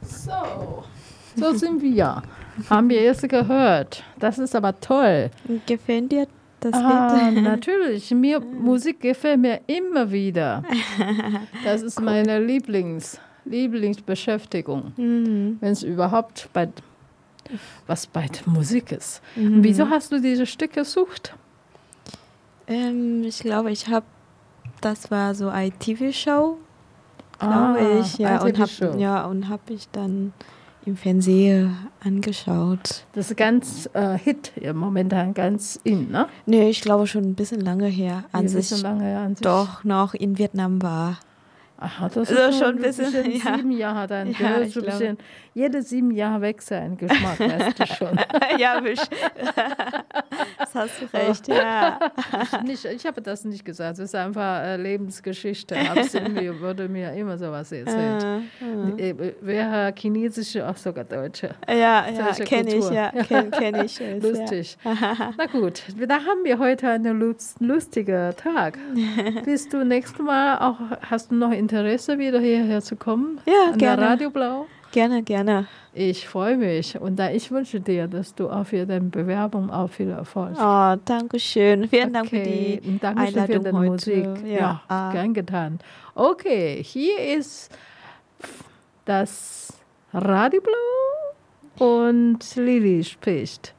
So sind wir. Haben wir jetzt gehört. Das ist aber toll. Gefällt dir das Lied? Natürlich. Musik gefällt mir immer wieder. Das ist meine Lieblingsbeschäftigung. Wenn es überhaupt bei der Musik ist. Wieso hast du dieses Stück gesucht? Ich glaube, das war so eine TV-Show, glaube ich. Ja, und habe ich dann im Fernsehen angeschaut. Das ist ganz Hit, momentan ganz in, ne? Nee, ich glaube schon ein bisschen lange her. An sich doch noch in Vietnam war. Aha, das ist schon ein bisschen 7 Jahre dann. Ja, so jede 7 Jahre wechselt ein Geschmack, weißt du schon. Ja, das hast du recht, ja. Ich habe das nicht gesagt, das ist einfach Lebensgeschichte. Aber Silvio würde mir immer sowas erzählt. Wer Chinesische, auch sogar Deutsche. Ja, kenne ich, ja. Kenn ich. Lustig. Ja. Na gut, da haben wir heute einen lustigen Tag. Bist du nächstes Mal auch, hast du noch Interesse, wieder hierher zu kommen? Ja, an gerne. Der Radio Blau? Gerne. Ich freue mich und ich wünsche dir, dass du auch für deine Bewerbung auch viel Erfolg hast. Oh, danke schön. Vielen Dank für die Einladung für deine heute. Musik. Ja, gern getan. Okay, hier ist das Radio Blau und Lili spricht.